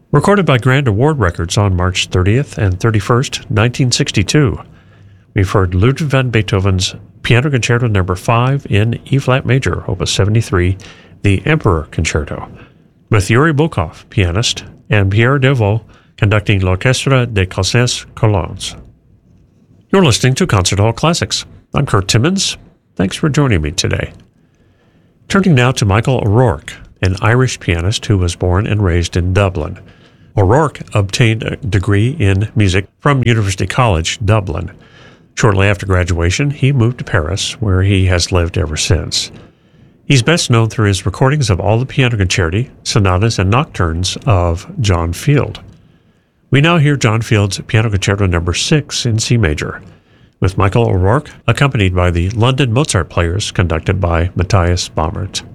Recorded by Grand Award Records on March 30th and 31st, 1962. We've heard Ludwig van Beethoven's Piano Concerto No. 5 in E-flat major, Opus 73, the Emperor Concerto, with Yuri Bukov, pianist, and Pierre Devaux conducting L'Orchestre des Calcins Colons. You're listening to Concert Hall Classics. I'm Kurt Timmons. Thanks for joining me today. Turning now to Michael O'Rourke, an Irish pianist who was born and raised in Dublin. O'Rourke obtained a degree in music from University College, Dublin. Shortly after graduation, he moved to Paris, where he has lived ever since. He's best known through his recordings of all the piano concerti, sonatas, and nocturnes of John Field. We now hear John Field's Piano Concerto No. 6 in C major, with Michael O'Rourke accompanied by the London Mozart Players conducted by Matthias Baumert.